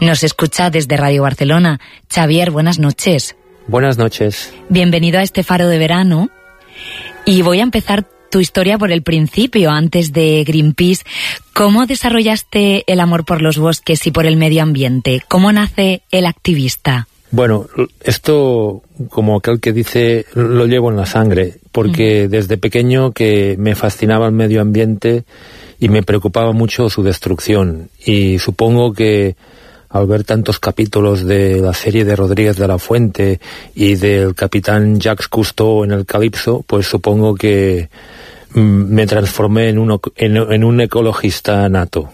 Nos escucha desde Radio Barcelona. Xavier, buenas noches. Buenas noches. Bienvenido a este Faro de Verano. Y voy a empezar tu historia por el principio, antes de Greenpeace. ¿Cómo desarrollaste el amor por los bosques y por el medio ambiente? ¿Cómo nace el activista? Bueno, esto, como aquel que dice, lo llevo en la sangre, porque desde pequeño que me fascinaba el medio ambiente y me preocupaba mucho su destrucción. Y supongo que al ver tantos capítulos de la serie de Rodríguez de la Fuente y del capitán Jacques Cousteau en el Calipso, pues supongo que me transformé en un ecologista nato.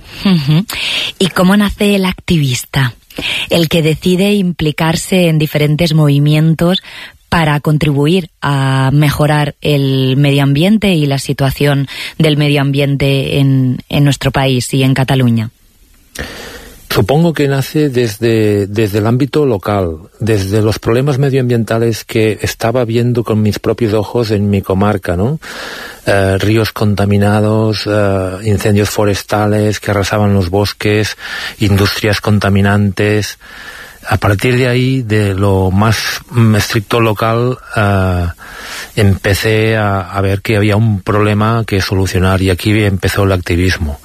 ¿Y cómo nace el activista? El que decide implicarse en diferentes movimientos para contribuir a mejorar el medio ambiente y la situación del medio ambiente en nuestro país y en Cataluña. Supongo que nace desde el ámbito local, desde los problemas medioambientales que estaba viendo con mis propios ojos en mi comarca, ¿no? Ríos contaminados, incendios forestales que arrasaban los bosques, industrias contaminantes. A partir de ahí, de lo más estricto local, empecé a ver que había un problema que solucionar, y aquí empezó el activismo.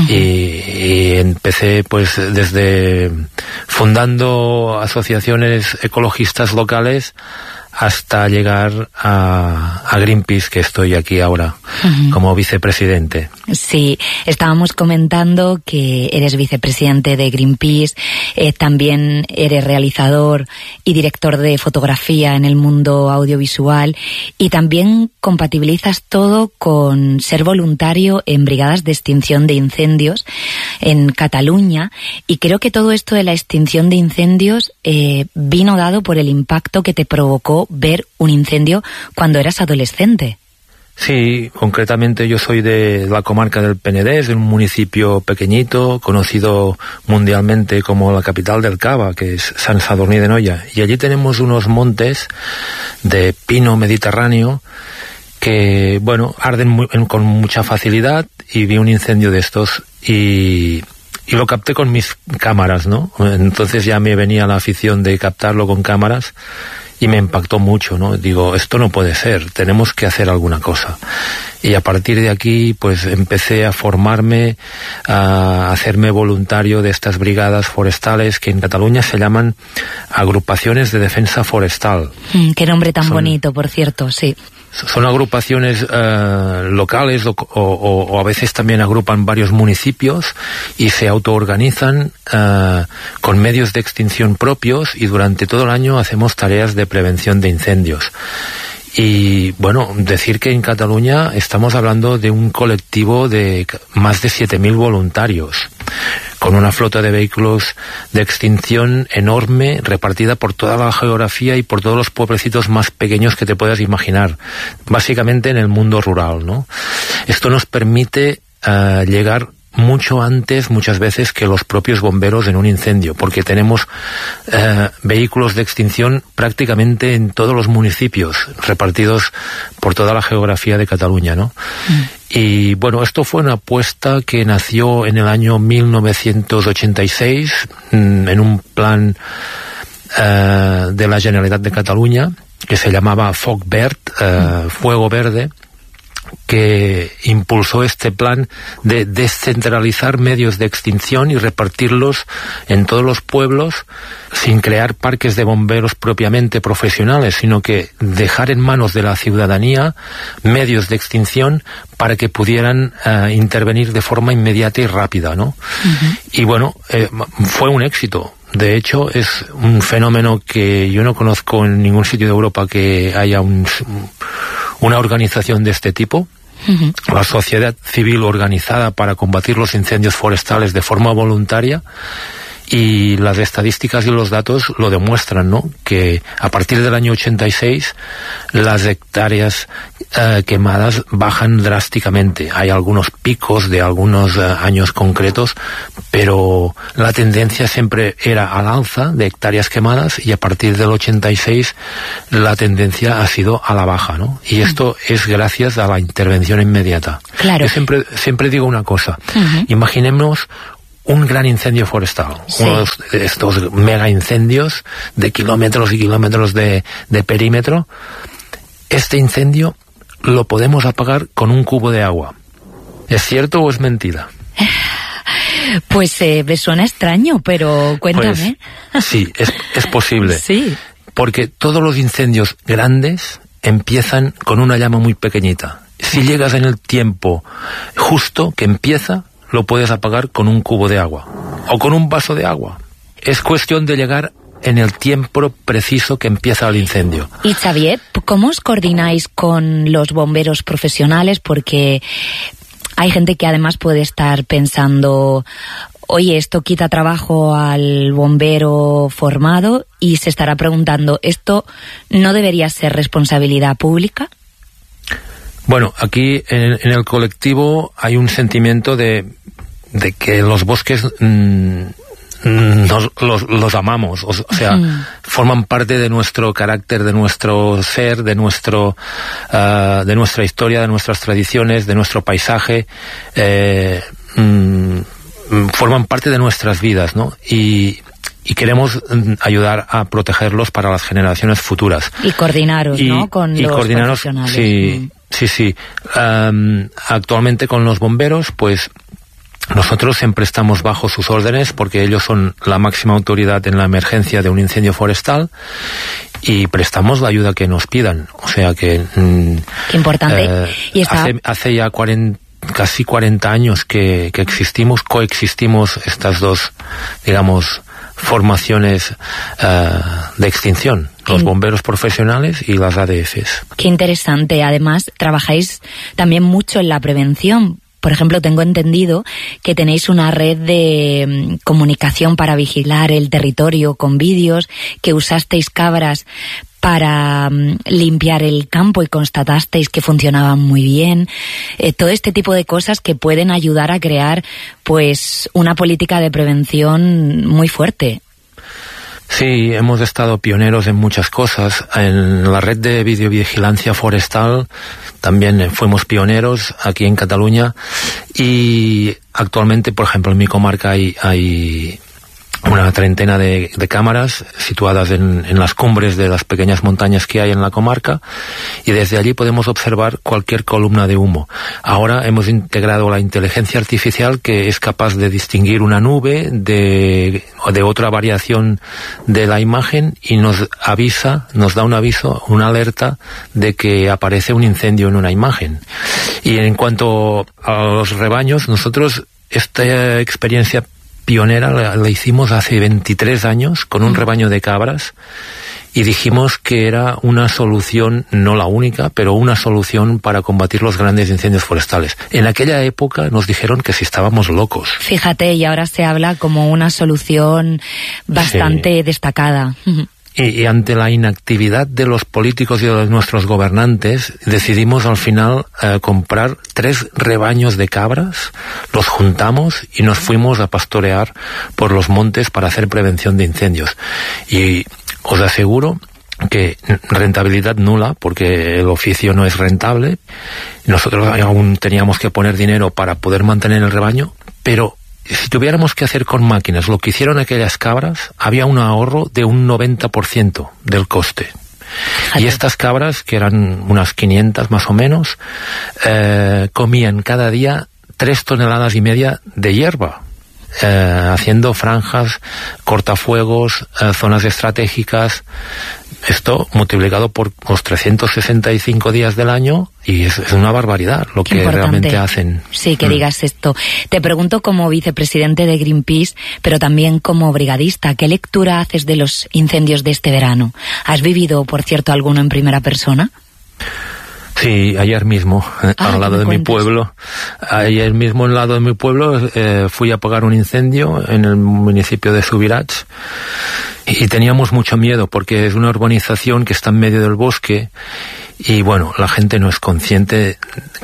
Y empecé pues desde fundando asociaciones ecologistas locales hasta llegar a Greenpeace, que estoy aquí ahora como vicepresidente. Sí, estábamos comentando que eres vicepresidente de Greenpeace, también eres realizador y director de fotografía en el mundo audiovisual, y también compatibilizas todo con ser voluntario en brigadas de extinción de incendios en Cataluña, y creo que todo esto de la extinción de incendios vino dado por el impacto que te provocó ver un incendio cuando eras adolescente. Sí, concretamente yo soy de la comarca del Penedès, de un municipio pequeñito, conocido mundialmente como la capital del Cava, que es Sant Sadurní d'Anoia. Y allí tenemos unos montes de pino mediterráneo que, bueno, arden con mucha facilidad, y vi un incendio de estos y lo capté con mis cámaras, ¿no? Entonces ya me venía la afición de captarlo con cámaras. Y me impactó mucho, ¿no? Digo, esto no puede ser, tenemos que hacer alguna cosa. Y a partir de aquí, pues empecé a formarme, a hacerme voluntario de estas brigadas forestales que en Cataluña se llaman agrupaciones de defensa forestal. Qué nombre tan bonito, por cierto, sí. Son agrupaciones locales o a veces también agrupan varios municipios y se autoorganizan con medios de extinción propios, y durante todo el año hacemos tareas de prevención de incendios. Y bueno, decir que en Cataluña estamos hablando de un colectivo de más de 7.000 voluntarios, con una flota de vehículos de extinción enorme, repartida por toda la geografía y por todos los pueblecitos más pequeños que te puedas imaginar, básicamente en el mundo rural, ¿no? Esto nos permite llegar mucho antes, muchas veces, que los propios bomberos en un incendio, porque tenemos vehículos de extinción prácticamente en todos los municipios, repartidos por toda la geografía de Cataluña, ¿no? Y bueno, esto fue una apuesta que nació en el año 1986 en un plan de la Generalitat de Cataluña que se llamaba Foc Verd, Fuego Verde, que impulsó este plan de descentralizar medios de extinción y repartirlos en todos los pueblos sin crear parques de bomberos propiamente profesionales, sino que dejar en manos de la ciudadanía medios de extinción para que pudieran intervenir de forma inmediata y rápida, ¿no? Y bueno, fue un éxito. De hecho, es un fenómeno que yo no conozco en ningún sitio de Europa, que haya una organización de este tipo. La sociedad civil organizada para combatir los incendios forestales de forma voluntaria, y las estadísticas y los datos lo demuestran, ¿no? Que a partir del año 86 las hectáreas quemadas bajan drásticamente. Hay algunos picos de algunos años concretos, pero la tendencia siempre era al alza de hectáreas quemadas, y a partir del 86 la tendencia ha sido a la baja, ¿no? Y esto es gracias a la intervención inmediata. Claro. Yo siempre digo una cosa. Imaginemos un gran incendio forestal, sí. Uno de estos mega incendios de kilómetros y kilómetros de perímetro, este incendio lo podemos apagar con un cubo de agua. ¿Es cierto o es mentira? Pues me suena extraño, pero cuéntame. Pues, sí, es posible. Sí. Porque todos los incendios grandes empiezan con una llama muy pequeñita. Si llegas en el tiempo justo que empieza, lo puedes apagar con un cubo de agua o con un vaso de agua. Es cuestión de llegar en el tiempo preciso que empieza el incendio. Y Xavier, ¿cómo os coordináis con los bomberos profesionales? Porque hay gente que además puede estar pensando, oye, esto quita trabajo al bombero formado, y se estará preguntando, ¿esto no debería ser responsabilidad pública? Bueno, aquí en el colectivo hay un sentimiento de que los bosques los amamos, o sea, forman parte de nuestro carácter, de nuestro ser, de nuestra historia, de nuestras tradiciones, de nuestro paisaje, forman parte de nuestras vidas, ¿no? Y queremos ayudar a protegerlos para las generaciones futuras. Y coordinaros, ¿no? Con los profesionales. Sí. Actualmente con los bomberos, pues nosotros siempre estamos bajo sus órdenes porque ellos son la máxima autoridad en la emergencia de un incendio forestal y prestamos la ayuda que nos pidan. O sea que... Qué importante. Hace ya casi 40 años que coexistimos estas dos, digamos, formaciones de extinción, los bomberos profesionales y las ADFs. Qué interesante. Además, trabajáis también mucho en la prevención. Por ejemplo, tengo entendido que tenéis una red de comunicación para vigilar el territorio con vídeos, que usasteis cabras para limpiar el campo y constatasteis que funcionaban muy bien. Todo este tipo de cosas que pueden ayudar a crear, pues, una política de prevención muy fuerte. Sí, hemos estado pioneros en muchas cosas. En la red de videovigilancia forestal también fuimos pioneros aquí en Cataluña, y actualmente, por ejemplo, en mi comarca hay una treintena de cámaras situadas en las cumbres de las pequeñas montañas que hay en la comarca, y desde allí podemos observar cualquier columna de humo. Ahora hemos integrado la inteligencia artificial, que es capaz de distinguir una nube de otra variación de la imagen, y nos da un aviso, una alerta de que aparece un incendio en una imagen. Y en cuanto a los rebaños, nosotros esta experiencia pionera la hicimos hace 23 años con un rebaño de cabras, y dijimos que era una solución, no la única, pero una solución para combatir los grandes incendios forestales. En aquella época nos dijeron que si estábamos locos. Fíjate, y ahora se habla como una solución bastante destacada. Y ante la inactividad de los políticos y de nuestros gobernantes, decidimos al final comprar 3 rebaños de cabras, los juntamos y nos fuimos a pastorear por los montes para hacer prevención de incendios. Y os aseguro que rentabilidad nula, porque el oficio no es rentable. Nosotros aún teníamos que poner dinero para poder mantener el rebaño, pero si tuviéramos que hacer con máquinas lo que hicieron aquellas cabras, había un ahorro de un 90% del coste. Y estas cabras, que eran unas 500 más o menos, comían cada día 3,5 toneladas de hierba, haciendo franjas, cortafuegos, zonas estratégicas. Esto multiplicado por los 365 días del año, y es una barbaridad lo que realmente hacen. Sí, que digas esto. Te pregunto como vicepresidente de Greenpeace, pero también como brigadista, ¿qué lectura haces de los incendios de este verano? ¿Has vivido, por cierto, alguno en primera persona? Sí, ayer mismo, al lado de mi pueblo. Ayer mismo, al lado de mi pueblo, fui a apagar un incendio en el municipio de Subirats, y teníamos mucho miedo porque es una urbanización que está en medio del bosque, y bueno, la gente no es consciente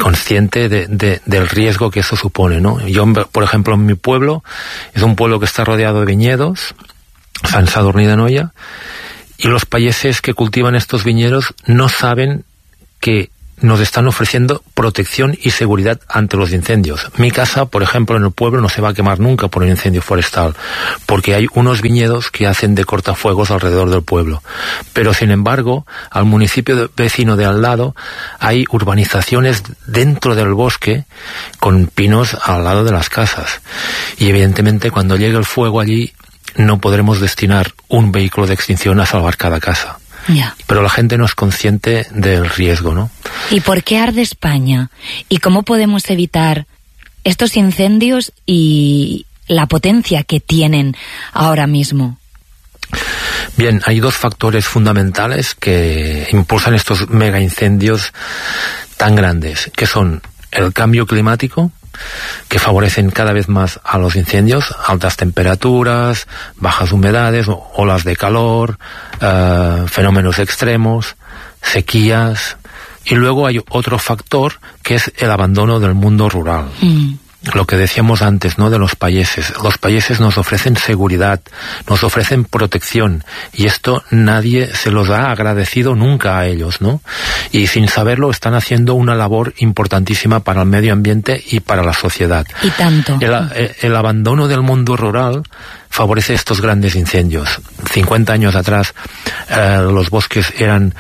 del riesgo que eso supone, ¿no? Yo, por ejemplo, en mi pueblo, es un pueblo que está rodeado de viñedos, Sant Sadurní d'Anoia, y los payeses que cultivan estos viñedos no saben que nos están ofreciendo protección y seguridad ante los incendios. Mi casa, por ejemplo, en el pueblo no se va a quemar nunca por un incendio forestal, porque hay unos viñedos que hacen de cortafuegos alrededor del pueblo. Pero, sin embargo, al municipio vecino de al lado hay urbanizaciones dentro del bosque con pinos al lado de las casas. Y, evidentemente, cuando llegue el fuego allí, no podremos destinar un vehículo de extinción a salvar cada casa. Ya. Pero la gente no es consciente del riesgo, ¿no? ¿Y por qué arde España? ¿Y cómo podemos evitar estos incendios y la potencia que tienen ahora mismo? Bien, hay dos factores fundamentales que impulsan estos mega incendios tan grandes, que son el cambio climático, que favorecen cada vez más a los incendios, altas temperaturas, bajas humedades, olas de calor, fenómenos extremos, sequías, y luego hay otro factor que es el abandono del mundo rural. Lo que decíamos antes, ¿no?, de los payeses. Los payeses nos ofrecen seguridad, nos ofrecen protección, y esto nadie se los ha agradecido nunca a ellos, ¿no? Y sin saberlo están haciendo una labor importantísima para el medio ambiente y para la sociedad. Y tanto. El abandono del mundo rural favorece estos grandes incendios. 50 años atrás los bosques eran,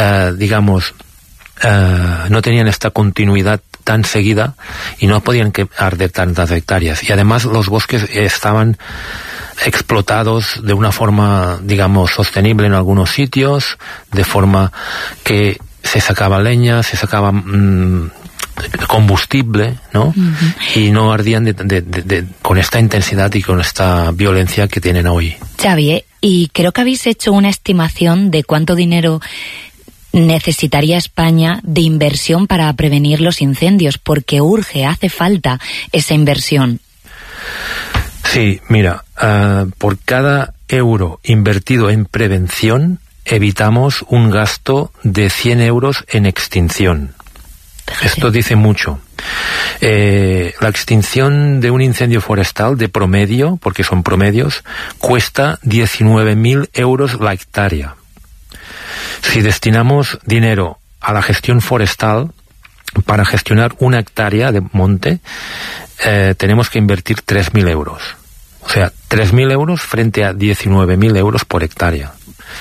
no tenían esta continuidad tan seguida y no podían arder tantas hectáreas, y además los bosques estaban explotados de una forma, digamos, sostenible en algunos sitios, de forma que se sacaba leña, se sacaba combustible, ¿no? Y no ardían con esta intensidad y con esta violencia que tienen hoy. Xavi, y creo que habéis hecho una estimación de cuánto dinero necesitaría España de inversión para prevenir los incendios, porque urge, hace falta esa inversión. Sí, mira, por cada euro invertido en prevención, evitamos un gasto de 100 euros en extinción. Fíjate. Esto dice mucho. La extinción de un incendio forestal de promedio, porque son promedios, cuesta 19.000 euros la hectárea. Si destinamos dinero a la gestión forestal, para gestionar una hectárea de monte, tenemos que invertir 3.000 euros. O sea, 3.000 euros frente a 19.000 euros por hectárea.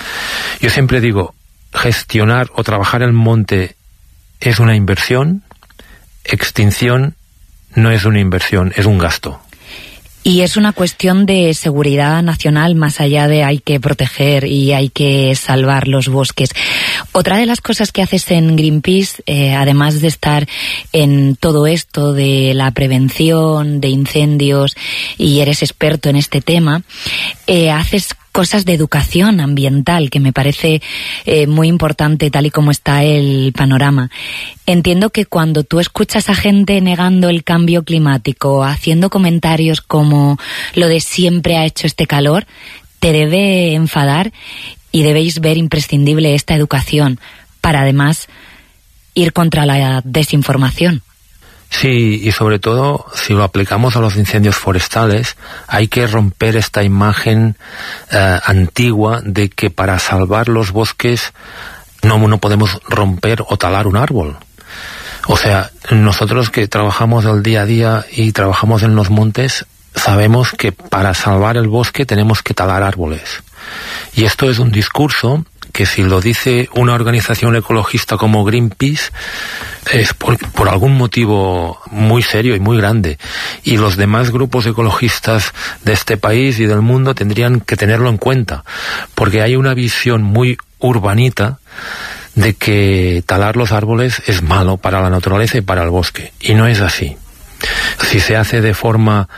Yo siempre digo, gestionar o trabajar el monte es una inversión, extinción no es una inversión, es un gasto. Y es una cuestión de seguridad nacional, más allá de hay que proteger y hay que salvar los bosques. Otra de las cosas que haces en Greenpeace, además de estar en todo esto de la prevención de incendios, y eres experto en este tema, haces cosas de educación ambiental, que me parece muy importante tal y como está el panorama. Entiendo que cuando tú escuchas a gente negando el cambio climático, haciendo comentarios como lo de siempre ha hecho este calor, te debe enfadar y debéis ver imprescindible esta educación para además ir contra la desinformación. Sí, y sobre todo, si lo aplicamos a los incendios forestales, hay que romper esta imagen antigua de que para salvar los bosques no podemos romper o talar un árbol. O sea, nosotros que trabajamos el día a día y trabajamos en los montes, sabemos que para salvar el bosque tenemos que talar árboles. Y esto es un discurso que, si lo dice una organización ecologista como Greenpeace, es por algún motivo muy serio y muy grande. Y los demás grupos ecologistas de este país y del mundo tendrían que tenerlo en cuenta, porque hay una visión muy urbanita de que talar los árboles es malo para la naturaleza y para el bosque. Y no es así. Si se hace de forma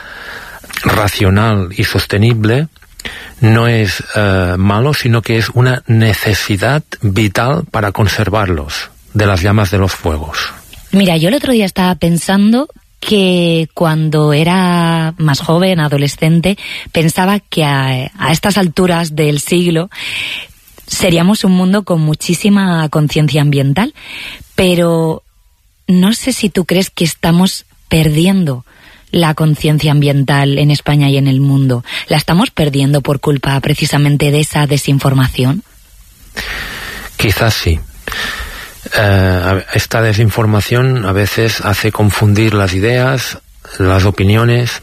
racional y sostenible, no es malo, sino que es una necesidad vital para conservarlos de las llamas de los fuegos. Mira, yo el otro día estaba pensando que cuando era más joven, adolescente, pensaba que a estas alturas del siglo seríamos un mundo con muchísima conciencia ambiental, pero no sé si tú crees que estamos perdiendo la conciencia ambiental en España y en el mundo. ¿La estamos perdiendo por culpa precisamente de esa desinformación? Quizás sí. Esta desinformación a veces hace confundir las ideas, las opiniones,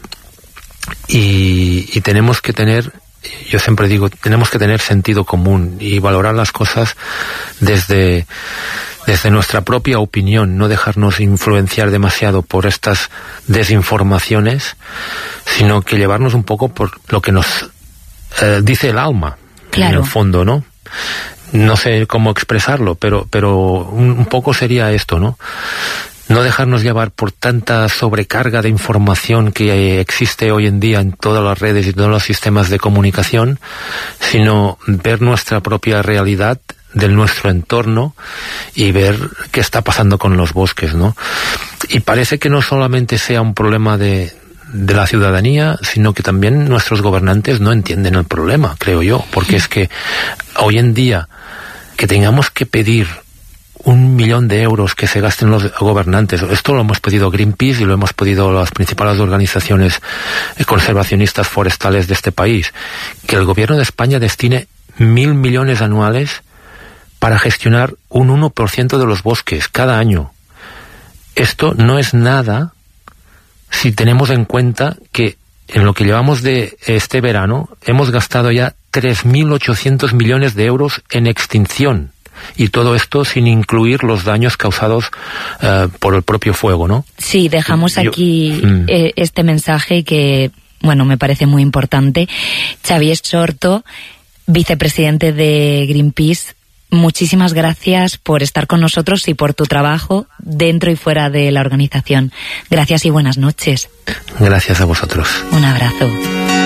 y tenemos que tener, yo siempre digo, tenemos que tener sentido común y valorar las cosas desde nuestra propia opinión, no dejarnos influenciar demasiado por estas desinformaciones, sino que llevarnos un poco por lo que nos dice el alma, claro, en el fondo, ¿no? No sé cómo expresarlo, pero un poco sería esto, ¿no? No dejarnos llevar por tanta sobrecarga de información que existe hoy en día en todas las redes y todos los sistemas de comunicación, sino ver nuestra propia realidad de nuestro entorno y ver qué está pasando con los bosques, ¿no? Y parece que no solamente sea un problema de la ciudadanía, sino que también nuestros gobernantes no entienden el problema, creo yo, porque es que hoy en día que tengamos que pedir 1 millón de euros que se gasten los gobernantes, esto lo hemos pedido Greenpeace y lo hemos pedido las principales organizaciones conservacionistas forestales de este país, que el gobierno de España destine 1.000 millones anuales para gestionar un 1% de los bosques cada año. Esto no es nada si tenemos en cuenta que en lo que llevamos de este verano hemos gastado ya 3.800 millones de euros en extinción, y todo esto sin incluir los daños causados por el propio fuego, ¿no? Sí, dejamos aquí este mensaje que, bueno, me parece muy importante. Xavier Sorto, vicepresidente de Greenpeace, muchísimas gracias por estar con nosotros y por tu trabajo dentro y fuera de la organización. Gracias y buenas noches. Gracias a vosotros. Un abrazo.